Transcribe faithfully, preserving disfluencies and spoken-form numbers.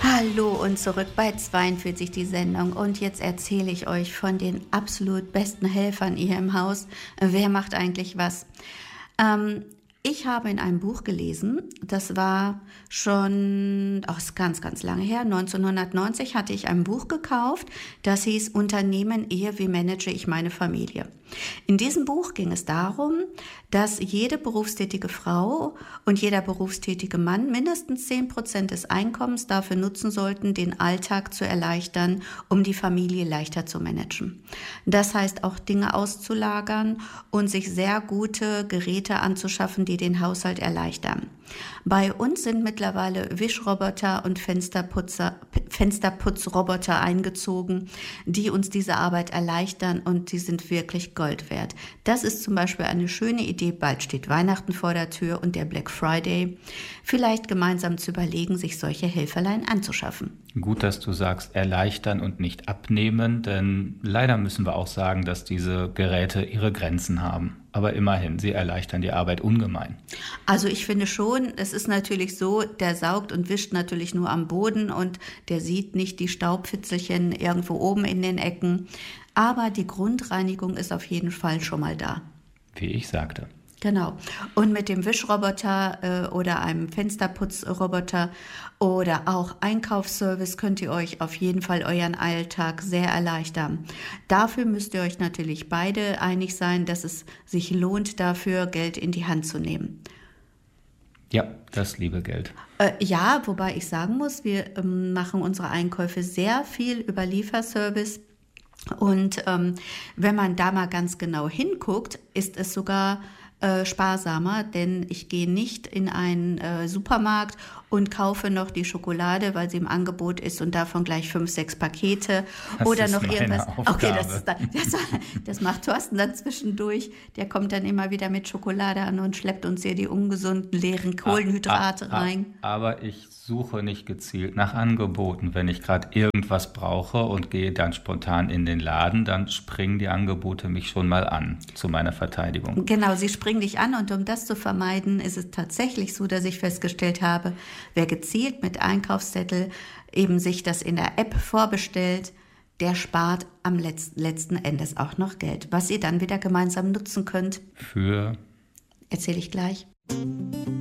Hallo und zurück bei zweiundvierzig die Sendung und jetzt erzähle ich euch von den absolut besten Helfern hier im Haus. Wer macht eigentlich was? Ähm, ich habe in einem Buch gelesen, das war schon, oh, ist ganz, ganz lange her, neunzehnhundertneunzig hatte ich ein Buch gekauft, das hieß Unternehmen, Ehe, wie manage ich meine Familie. In diesem Buch ging es darum, dass jede berufstätige Frau und jeder berufstätige Mann mindestens zehn Prozent des Einkommens dafür nutzen sollten, den Alltag zu erleichtern, um die Familie leichter zu managen. Das heißt auch Dinge auszulagern und sich sehr gute Geräte anzuschaffen, die den Haushalt erleichtern. Bei uns sind mittlerweile Wischroboter und Fensterputzer, Fensterputzroboter eingezogen, die uns diese Arbeit erleichtern und die sind wirklich Gold wert. Das ist zum Beispiel eine schöne Idee, bald steht Weihnachten vor der Tür und der Black Friday, vielleicht gemeinsam zu überlegen, sich solche Helferlein anzuschaffen. Gut, dass du sagst, erleichtern und nicht abnehmen, denn leider müssen wir auch sagen, dass diese Geräte ihre Grenzen haben. Aber immerhin, sie erleichtern die Arbeit ungemein. Also ich finde schon, es ist natürlich so, der saugt und wischt natürlich nur am Boden und der sieht nicht die Staubfitzelchen irgendwo oben in den Ecken. Aber die Grundreinigung ist auf jeden Fall schon mal da. Wie ich sagte. Genau. Und mit dem Wischroboter äh, oder einem Fensterputzroboter oder auch Einkaufsservice könnt ihr euch auf jeden Fall euren Alltag sehr erleichtern. Dafür müsst ihr euch natürlich beide einig sein, dass es sich lohnt, dafür Geld in die Hand zu nehmen. Ja, das liebe Geld. Äh, ja, wobei ich sagen muss, wir ähm, machen unsere Einkäufe sehr viel über Lieferservice. Und ähm, wenn man da mal ganz genau hinguckt, ist es sogar Äh, sparsamer, denn ich gehe nicht in einen äh, Supermarkt und kaufe noch die Schokolade, weil sie im Angebot ist und davon gleich fünf, sechs Pakete das oder ist noch meine irgendwas. Aufgabe. Okay, das, ist dann, das, das macht Thorsten dann zwischendurch. Der kommt dann immer wieder mit Schokolade an und schleppt uns hier die ungesunden, leeren Kohlenhydrate ah, ah, rein. Aber ich suche nicht gezielt nach Angeboten. Wenn ich gerade irgendwas brauche und gehe dann spontan in den Laden, dann springen die Angebote mich schon mal an, zu meiner Verteidigung. Genau, sie springen dich an und um das zu vermeiden, ist es tatsächlich so, dass ich festgestellt habe, wer gezielt mit Einkaufszettel eben sich das in der App vorbestellt, der spart am letzten, letzten Endes auch noch Geld, was ihr dann wieder gemeinsam nutzen könnt. Für? Erzähle ich gleich.